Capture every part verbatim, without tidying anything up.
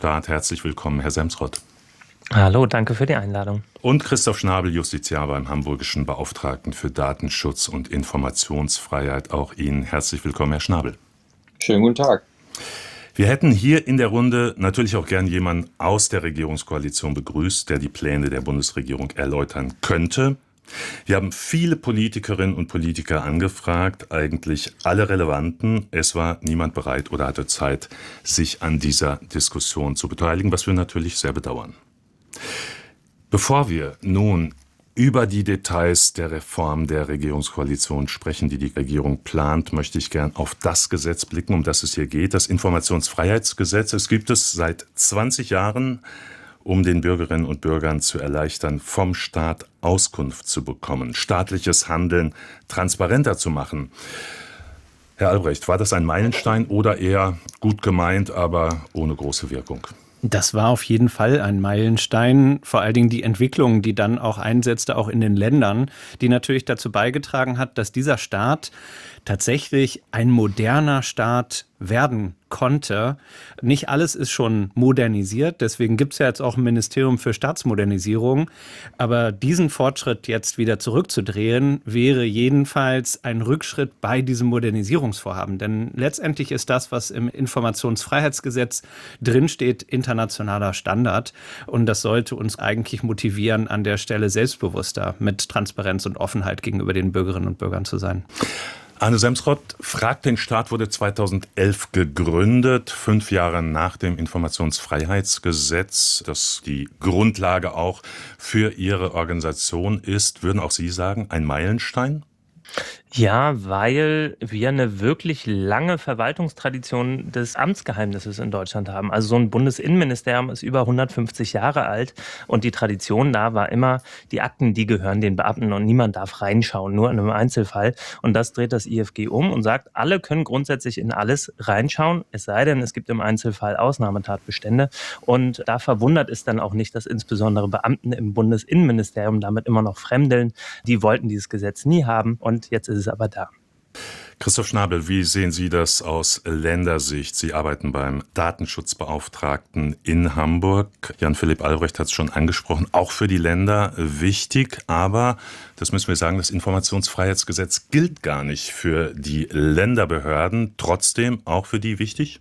Staat. Herzlich willkommen, Herr Semsrott. Hallo, danke für die Einladung. Und Christoph Schnabel, Justiziar beim hamburgischen Beauftragten für Datenschutz und Informationsfreiheit. Auch Ihnen herzlich willkommen, Herr Schnabel. Schönen guten Tag. Wir hätten hier in der Runde natürlich auch gern jemanden aus der Regierungskoalition begrüßt, der die Pläne der Bundesregierung erläutern könnte. Wir haben viele Politikerinnen und Politiker angefragt, eigentlich alle relevanten. Es war niemand bereit oder hatte Zeit, sich an dieser Diskussion zu beteiligen, was wir natürlich sehr bedauern. Bevor wir nun über die Details der Reform der Regierungskoalition sprechen, die die Regierung plant, möchte ich gern auf das Gesetz blicken, um das es hier geht, das Informationsfreiheitsgesetz. Es gibt es seit zwanzig Jahren, um den Bürgerinnen und Bürgern zu erleichtern, vom Staat Auskunft zu bekommen, staatliches Handeln transparenter zu machen. Herr Albrecht, war das ein Meilenstein oder eher gut gemeint, aber ohne große Wirkung? Das war auf jeden Fall ein Meilenstein, vor allen Dingen die Entwicklung, die dann auch einsetzte, auch in den Ländern, die natürlich dazu beigetragen hat, dass dieser Staat tatsächlich ein moderner Staat werden konnte. Nicht alles ist schon modernisiert, deswegen gibt es ja jetzt auch ein Ministerium für Staatsmodernisierung. Aber diesen Fortschritt jetzt wieder zurückzudrehen, wäre jedenfalls ein Rückschritt bei diesem Modernisierungsvorhaben. Denn letztendlich ist das, was im Informationsfreiheitsgesetz drinsteht, internationaler Standard. Und das sollte uns eigentlich motivieren, an der Stelle selbstbewusster mit Transparenz und Offenheit gegenüber den Bürgerinnen und Bürgern zu sein. Arne Semsrott, Frag den Staat wurde zweitausendelf gegründet, fünf Jahre nach dem Informationsfreiheitsgesetz, das die Grundlage auch für Ihre Organisation ist. Würden auch Sie sagen, ein Meilenstein? Ja, weil wir eine wirklich lange Verwaltungstradition des Amtsgeheimnisses in Deutschland haben. Also so ein Bundesinnenministerium ist über hundertfünfzig Jahre alt und die Tradition da war immer, die Akten, die gehören den Beamten und niemand darf reinschauen, nur in einem Einzelfall. Und das dreht das I F G um und sagt, alle können grundsätzlich in alles reinschauen, es sei denn, es gibt im Einzelfall Ausnahmetatbestände. Und da verwundert es dann auch nicht, dass insbesondere Beamten im Bundesinnenministerium damit immer noch fremdeln. Die wollten dieses Gesetz nie haben und jetzt ist es aber da. Christoph Schnabel, wie sehen Sie das aus Ländersicht? Sie arbeiten beim Datenschutzbeauftragten in Hamburg. Jan-Philipp Albrecht hat es schon angesprochen, auch für die Länder wichtig. Aber, das müssen wir sagen, das Informationsfreiheitsgesetz gilt gar nicht für die Länderbehörden. Trotzdem auch für die wichtig?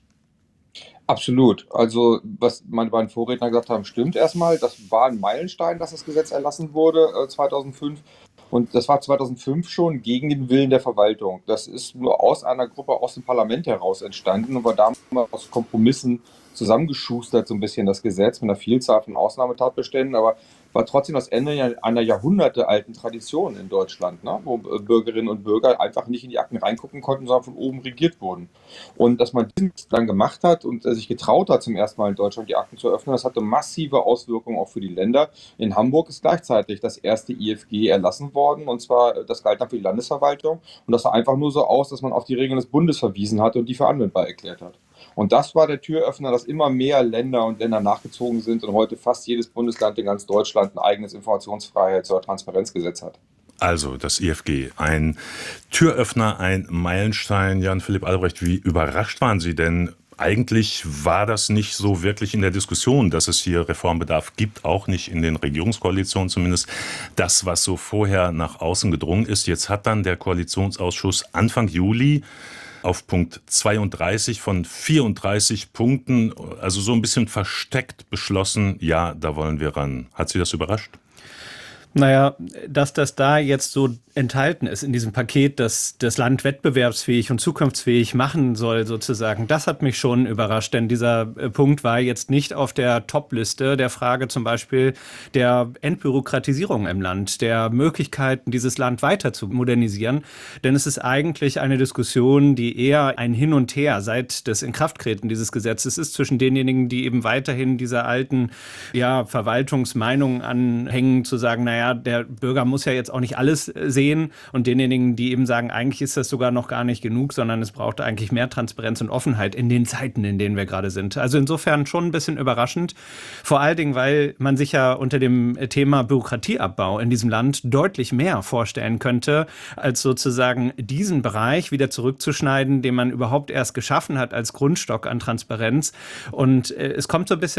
Absolut. Also was meine beiden Vorredner gesagt haben, stimmt erstmal. Das war ein Meilenstein, dass das Gesetz erlassen wurde äh, zweitausendfünf. Und das war zweitausendfünf schon gegen den Willen der Verwaltung. Das ist nur aus einer Gruppe aus dem Parlament heraus entstanden und war damals aus Kompromissen zusammengeschustert, so ein bisschen das Gesetz mit einer Vielzahl von Ausnahmetatbeständen, aber war trotzdem das Ende einer jahrhundertealten Tradition in Deutschland, ne, wo Bürgerinnen und Bürger einfach nicht in die Akten reingucken konnten, sondern von oben regiert wurden. Und dass man das dann gemacht hat und sich getraut hat, zum ersten Mal in Deutschland die Akten zu öffnen, das hatte massive Auswirkungen auch für die Länder. In Hamburg ist gleichzeitig das erste I F G erlassen worden, und zwar, das galt dann für die Landesverwaltung. Und das sah einfach nur so aus, dass man auf die Regeln des Bundes verwiesen hat und die für anwendbar erklärt hat. Und das war der Türöffner, dass immer mehr Länder und Länder nachgezogen sind und heute fast jedes Bundesland in ganz Deutschland ein eigenes Informationsfreiheits- oder Transparenzgesetz hat. Also das I F G, ein Türöffner, ein Meilenstein. Jan-Philipp Albrecht, wie überrascht waren Sie denn? Eigentlich war das nicht so wirklich in der Diskussion, dass es hier Reformbedarf gibt, auch nicht in den Regierungskoalitionen zumindest. Das, was so vorher nach außen gedrungen ist, jetzt hat dann der Koalitionsausschuss Anfang Juli auf Punkt zweiunddreißig von vierunddreißig Punkten, also so ein bisschen versteckt beschlossen, ja, da wollen wir ran. Hat Sie das überrascht? Naja, dass das da jetzt so enthalten ist in diesem Paket, das das Land wettbewerbsfähig und zukunftsfähig machen soll sozusagen, das hat mich schon überrascht, denn dieser Punkt war jetzt nicht auf der Top-Liste der Frage zum Beispiel der Entbürokratisierung im Land, der Möglichkeiten, dieses Land weiter zu modernisieren, denn es ist eigentlich eine Diskussion, die eher ein Hin und Her seit des Inkrafttreten dieses Gesetzes ist zwischen denjenigen, die eben weiterhin dieser alten ja, Verwaltungsmeinung anhängen, zu sagen, naja, der Bürger muss ja jetzt auch nicht alles sehen, und denjenigen, die eben sagen, eigentlich ist das sogar noch gar nicht genug, sondern es braucht eigentlich mehr Transparenz und Offenheit in den Zeiten, in denen wir gerade sind. Also insofern schon ein bisschen überraschend, vor allen Dingen, weil man sich ja unter dem Thema Bürokratieabbau in diesem Land deutlich mehr vorstellen könnte, als sozusagen diesen Bereich wieder zurückzuschneiden, den man überhaupt erst geschaffen hat als Grundstock an Transparenz. Und äh, es kommt so ein bisschen